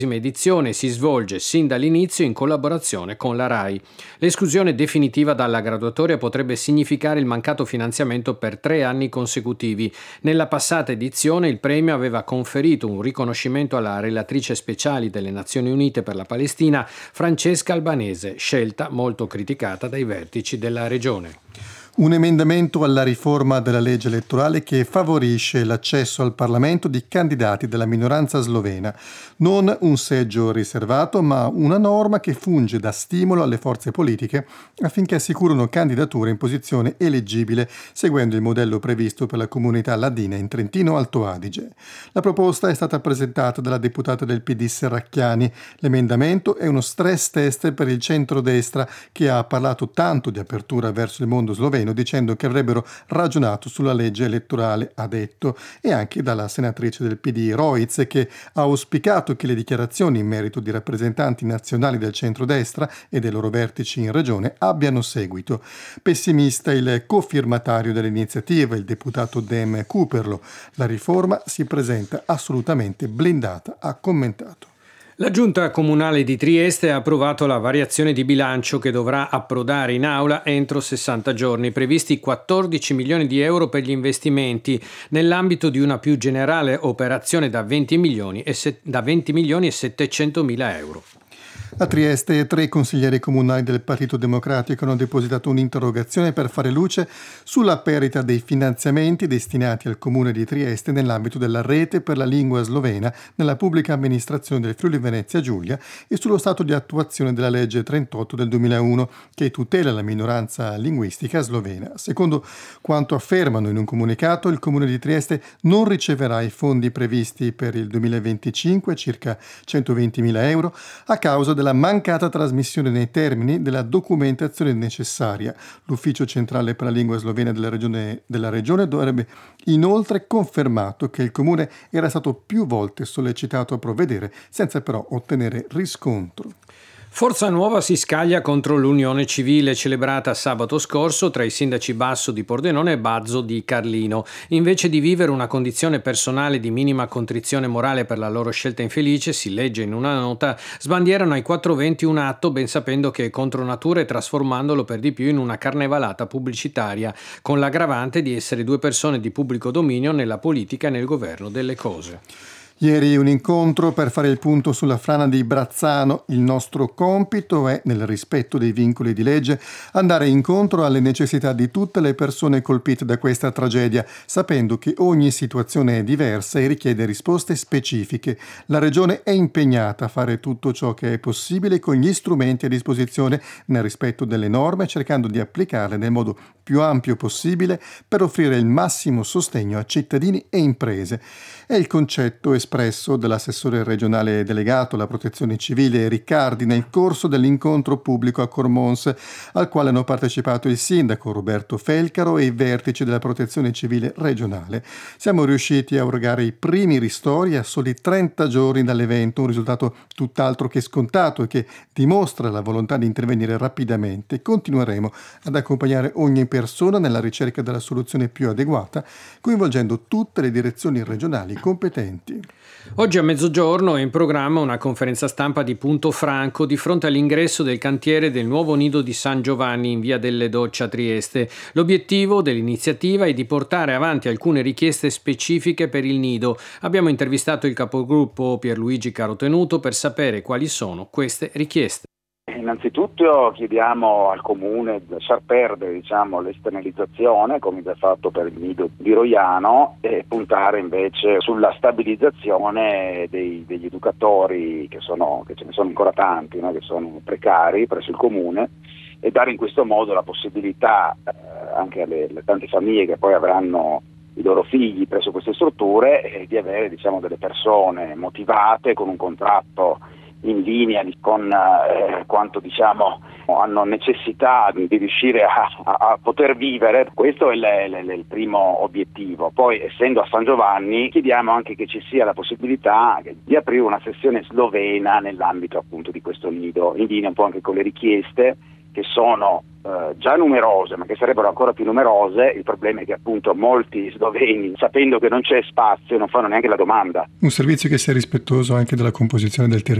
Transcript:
Edizione si svolge sin dall'inizio in collaborazione con la RAI. L'esclusione definitiva dalla graduatoria potrebbe significare il mancato finanziamento per 3 anni consecutivi. Nella passata edizione il premio aveva conferito un riconoscimento alla relatrice speciale delle Nazioni Unite per la Palestina, Francesca Albanese, scelta molto criticata dai vertici della regione. Un emendamento alla riforma della legge elettorale che favorisce l'accesso al Parlamento di candidati della minoranza slovena. Non un seggio riservato, ma una norma che funge da stimolo alle forze politiche affinché assicurino candidature in posizione eleggibile seguendo il modello previsto per la comunità ladina in Trentino Alto Adige. La proposta è stata presentata dalla deputata del PD Serracchiani. L'emendamento è uno stress test per il centrodestra che ha parlato tanto di apertura verso il mondo sloveno dicendo che avrebbero ragionato sulla legge elettorale, ha detto, e anche dalla senatrice del PD Roiz che ha auspicato che le dichiarazioni in merito di rappresentanti nazionali del centrodestra e dei loro vertici in regione abbiano seguito. Pessimista il cofirmatario dell'iniziativa, il deputato Dem Cooperlo. La riforma si presenta assolutamente blindata, ha commentato. La Giunta Comunale di Trieste ha approvato la variazione di bilancio che dovrà approdare in aula entro 60 giorni, previsti 14 milioni di euro per gli investimenti nell'ambito di una più generale operazione da 20 milioni e 700 mila euro. A Trieste 3 consiglieri comunali del Partito Democratico hanno depositato un'interrogazione per fare luce sulla perdita dei finanziamenti destinati al comune di Trieste nell'ambito della rete per la lingua slovena nella pubblica amministrazione del Friuli Venezia Giulia e sullo stato di attuazione della legge 38 del 2001 che tutela la minoranza linguistica slovena. Secondo quanto affermano in un comunicato, il comune di Trieste non riceverà i fondi previsti per il 2025, circa 120.000 euro, a causa della mancata trasmissione nei termini della documentazione necessaria. L'Ufficio Centrale per la Lingua Slovena della regione dovrebbe inoltre confermato che il comune era stato più volte sollecitato a provvedere senza però ottenere riscontro. Forza Nuova si scaglia contro l'unione civile celebrata sabato scorso tra i sindaci Basso di Pordenone e Bazzo di Carlino. Invece di vivere una condizione personale di minima contrizione morale per la loro scelta infelice, si legge in una nota, sbandierano ai 420 un atto ben sapendo che è contro natura e trasformandolo per di più in una carnevalata pubblicitaria, con l'aggravante di essere 2 persone di pubblico dominio nella politica e nel governo delle cose. Ieri un incontro per fare il punto sulla frana di Brazzano. Il nostro compito è, nel rispetto dei vincoli di legge, andare incontro alle necessità di tutte le persone colpite da questa tragedia, sapendo che ogni situazione è diversa e richiede risposte specifiche. La Regione è impegnata a fare tutto ciò che è possibile con gli strumenti a disposizione nel rispetto delle norme, cercando di applicarle nel modo più ampio possibile per offrire il massimo sostegno a cittadini e imprese. È il concetto espresso dall'assessore regionale delegato alla protezione civile Riccardi nel corso dell'incontro pubblico a Cormons, al quale hanno partecipato il sindaco Roberto Felcaro e i vertici della protezione civile regionale. Siamo riusciti a erogare i primi ristori a soli 30 giorni dall'evento, un risultato tutt'altro che scontato e che dimostra la volontà di intervenire rapidamente. Continueremo ad accompagnare ogni persona nella ricerca della soluzione più adeguata, coinvolgendo tutte le direzioni regionali competenti. Oggi a mezzogiorno è in programma una conferenza stampa di Punto Franco di fronte all'ingresso del cantiere del nuovo nido di San Giovanni in via delle Docce a Trieste. L'obiettivo dell'iniziativa è di portare avanti alcune richieste specifiche per il nido. Abbiamo intervistato il capogruppo Pierluigi Carotenuto per sapere quali sono queste richieste. Innanzitutto chiediamo al Comune di lasciar perdere l'esternalizzazione, come già fatto per il nido di Roiano, e puntare invece sulla stabilizzazione degli educatori, che ce ne sono ancora tanti, che sono precari presso il Comune, e dare in questo modo la possibilità anche alle tante famiglie che poi avranno i loro figli presso queste strutture di avere delle persone motivate con un contratto in linea con quanto hanno necessità di riuscire a poter vivere. Questo è il primo obiettivo. Poi, essendo a San Giovanni, chiediamo anche che ci sia la possibilità di aprire una sezione slovena nell'ambito appunto di questo nido, in linea un po' anche con le richieste che sono già numerose, ma che sarebbero ancora più numerose. Il problema è che appunto molti sloveni, sapendo che non c'è spazio, non fanno neanche la domanda. Un servizio che sia rispettoso anche della composizione del territorio.